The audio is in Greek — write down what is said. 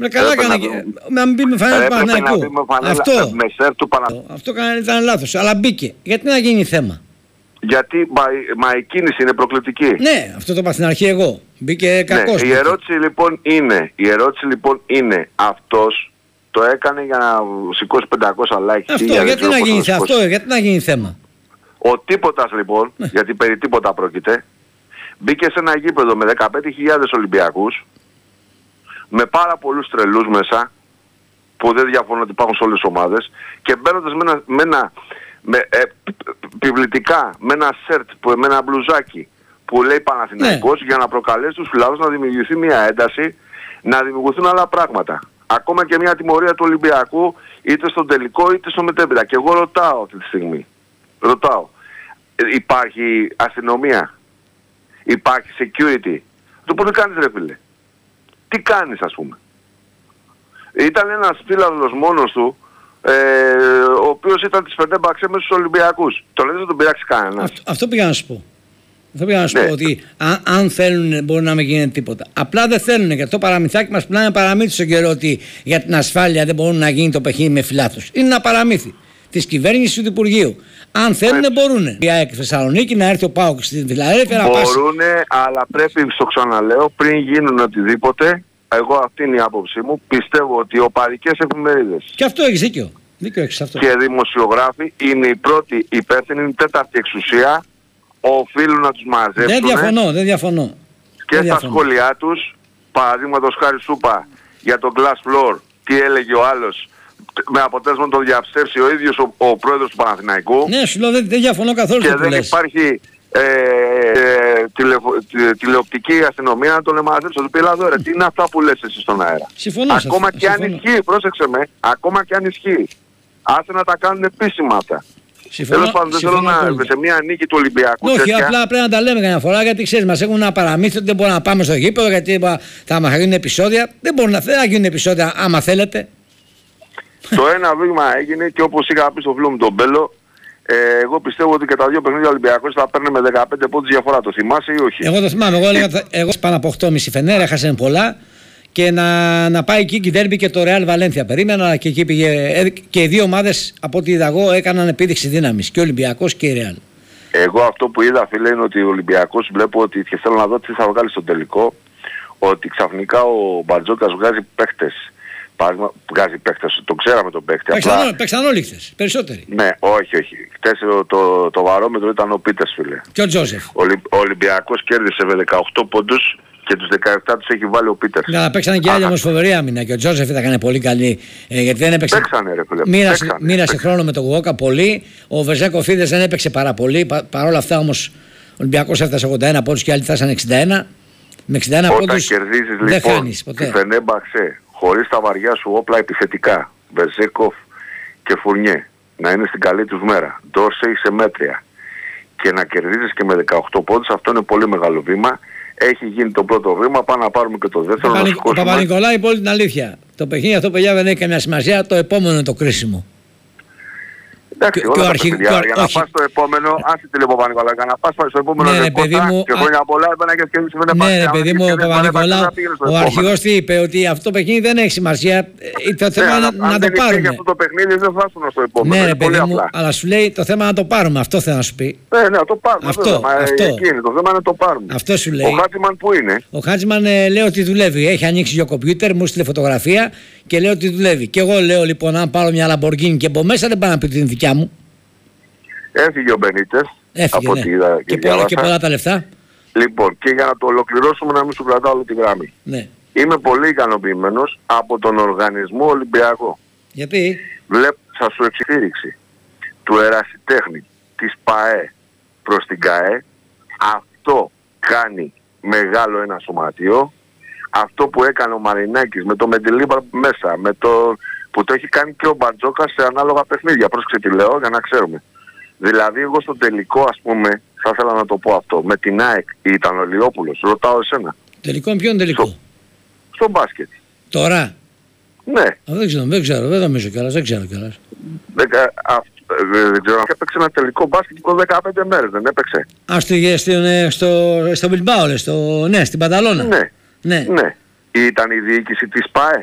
Καλά έκανε να μην πει με φανέλα του Παναθηναϊκού. Με σερ του Παναθηναϊκού. Αυτό ήταν λάθος. Αλλά μπήκε. Γιατί να γίνει θέμα. Γιατί μα η κίνηση είναι προκλητική. Ναι, αυτό το είπα στην αρχή εγώ. Μπήκε κακός. Ναι, η ερώτηση λοιπόν είναι αυτός το έκανε για να σηκώσει 500 like. Αυτό, γιατί να γίνει θέμα. Ο τίποτας λοιπόν, γιατί περί τίποτα πρόκειται, μπήκε σε ένα γήπεδο με 15.000 Ολυμπιακούς, με πάρα πολλούς τρελούς μέσα, που δεν διαφωνώ ότι υπάρχουν σε όλες τις ομάδες, και μπαίνοντας πιβλητικά με ένα σερτ, με ένα μπλουζάκι που λέει Παναθηναϊκός, για να προκαλέσει τους φιλάδους να δημιουργηθεί μια ένταση, να δημιουργηθούν άλλα πράγματα. Ακόμα και μια τιμωρία του Ολυμπιακού, είτε στον τελικό είτε στο μετέπειτα. Και εγώ ρωτάω αυτή τη στιγμή, υπάρχει αστυνομία, υπάρχει security? Το που τι κάνεις ρε φίλε? Τι κάνεις ας πούμε? Ήταν ένας φίλαδος μόνος του, ο οποίος ήταν της Φενέρμπαξε μέσα στους Ολυμπιακούς. Το λέτε δεν τον πειράξει κανένας. Αυτό πήγα να σου πω. Ότι αν θέλουν μπορεί να μην γίνει τίποτα. Απλά δεν θέλουν, γιατί το παραμυθάκι μας πουλάνε παραμύθι στον καιρό ότι για την ασφάλεια δεν μπορούν να γίνει το παιχνίδι με φιλάθλους. Είναι ένα παραμύθι της κυβέρνησης του Υπουργείου. Αν θέλουν μπορούν. Η ΑΕΚ Θεσσαλονίκη να έρθει ο ΠΑΟΚ στην Φιλαδέλφια να πάσει. Μπορούνε, αλλά πρέπει, στο ξαναλέω, πριν γίνουν οτιδήποτε, εγώ αυτή είναι η άποψή μου, πιστεύω ότι οι οπαδικές εφημερίδες και αυτό έχεις δίκιο. Και δημοσιογράφοι είναι οι πρώτοι υπεύθυνοι, είναι η τέταρτη εξουσία, οφείλουν να τους μαζέψουν. Δεν διαφωνώ. Και στα σχόλιά τους, παραδείγματος χάρη σου είπα για τον Glass Floor, τι έλεγε ο άλλος, με αποτέλεσμα να τον διαψεύσει ο ίδιος ο πρόεδρος του Παναθηναϊκού. Ναι, σου λέω δεν διαφωνώ καθόλου. Και δεν υπάρχει τηλεοπτική αστυνομία να τον εμαθέψει. Θα του πει εδώ ρε, τι είναι αυτά που λες εσύ στον αέρα? Συμφωνώ. Ακόμα και αν ισχύει, πρόσεξε με, ακόμα και αν ισχύει, άσε να τα κάνουν επίσημα αυτά. Τέλος πάντων, δεν θέλω να σε μια νίκη του Ολυμπιακού. Όχι, απλά πρέπει να τα λέμε καμιά φορά, γιατί ξέρεις, μας έχουν ένα παραμύθι ότι δεν μπορούμε να πάμε στο γήπεδο, γιατί θα μας γίνουν επεισόδια. Δεν μπορούν να γίνουν επεισόδια άμα θέλετε. Το ένα βήμα έγινε και όπως είχα πει στο φίλο μου τον Μπέλο, εγώ πιστεύω ότι και τα δύο παιχνίδια Ολυμπιακός θα παίρνει με 15 πόντους διαφορά. Το θυμάσαι ή όχι? Εγώ το θυμάμαι. Εγώ πάνω από 8,5 Φενέρ, έχασαν πολλά και να πάει εκεί και Ντέρμπι και το Ρεάλ Βαλένθια. Περίμενα και εκεί πήγε. Και οι δύο ομάδες από ό,τι είδα εγώ έκαναν επίδειξη δύναμης. Και ο Ολυμπιακός και η Ρεάλ. Εγώ αυτό που είδα φίλε είναι ότι ο Ολυμπιακός βλέπω ότι και θέλω να δω τι θα βγάλει στο τελικό. Ότι ξαφνικά ο Μπαρτζόκας βγάζει παίχτες. Βγάζει παίχτες, το ξέραμε τον παίχτη. Παίξαν όλοι χθες, περισσότεροι. Ναι, όχι. Χθες το βαρόμετρο ήταν ο Πίτερς φίλε. Και ο Τζόσεφ. Ο Ολυμπιακός κέρδισε με 18 πόντους και τους 17 τους έχει βάλει ο Πίτερς. Ναι, παίξανε και άλλοι όμως φοβερή άμυνα και ο Τζόσεφ θα έκανε πολύ καλή. Γιατί δεν έπαιξε. Παίξανε ρε φίλε. Μοίρασε χρόνο με τον Γουόκα πολύ. Ο Βεζέκοφίδες δεν έπαιξε πάρα πολύ. Παρ' όλα αυτά όμως ο Ολυμπιακός έφτασε 81 πόντους και άλλοι φτάσαν 61. Με 61 πόντους δεν χάνεις ποτέ. Χωρίς τα βαριά σου όπλα επιθετικά, Βεζέκοφ και Φουρνιέ, να είναι στην καλή τους μέρα, Ντόρσεϊ σε μέτρια και να κερδίζεις και με 18 πόντους, αυτό είναι πολύ μεγάλο βήμα. Έχει γίνει το πρώτο βήμα, πάμε να πάρουμε και το δεύτερο. Ο Παπα-Νικολάη είπε όλη την αλήθεια. Το παιχνίδι αυτό παιδιά δεν έχει καμιά σημασία, το επόμενο είναι το κρίσιμο. Εντάξει, όλα τα παιδιά, για να πας στο επόμενο, άσε τη λίγο Παπα-Νικολάου, για να πας στο επόμενο και χρόνια πολλά έπαιρνα και σκέφτεσαι με ναι ρε παιδί μου, ο Παπα-Νικολάου, ο αρχηγός τι είπε, ότι αυτό το παιχνίδι δεν έχει σημασία, το θέμα είναι να το πάρουμε. Αν αυτό το παιχνίδι δεν θα έρθουν στο επόμενο, ναι ρε παιδί μου, αλλά σου λέει το θέμα να το πάρουμε, αυτό θέλω να σου πει. Ναι, να το πάρουμε, το θέμα είναι να το πάρουμε. Αυτό σου λέει. Ο Χάτζιμαν που είναι? Ο Χάτζιμαν λέει ότι δουλεύει, έχει ανοίξει για κομπιούτερ, μου στείλε φωτογραφία και λέει ότι δουλεύει. Και εγώ λέω λοιπόν, αν πάρω μια Lamborghini και από μέσα δεν πάω να πει την δικιά μου. Έφυγε ο Μπενίτες. Από ναι. Και πολλά τα λεφτά. Λοιπόν, και για να το ολοκληρώσουμε, να μην σου κρατάω όλη τη γραμμή. Ναι. Είμαι πολύ ικανοποιημένος από τον οργανισμό Ολυμπιακό. Γιατί? Θα σου εξηγήξει του ερασιτέχνη της ΠΑΕ προς την ΚΑΕ. Αυτό κάνει μεγάλο ένα σωματείο. Αυτό που έκανε ο Μαρινάκης με το Μεντιλίμπα μέσα, με το που το έχει κάνει και ο Μπαρτζόκας σε ανάλογα παιχνίδια. Πρόσεξε τι λέω για να ξέρουμε. Δηλαδή εγώ στο τελικό ας πούμε, θα ήθελα να το πω αυτό, με την ΑΕΚ ήταν ο Λιόπουλος, ρωτάω εσένα. Τελικό ποιον τελικό? Στο μπάσκετ. Τώρα? Ναι. Δεν ξέρω, δεν νομίζω κιόλας, δεν ξέρω κιόλας. Δεν ξέρω, έπαιξε ένα τελικό μπάσκετ από 15 μέρες, δεν έπαιξε? Στο Μπιλμπάο, ναι, στην Πανταλώνα. Ναι. Ήταν η διοίκηση της ΠΑΕ.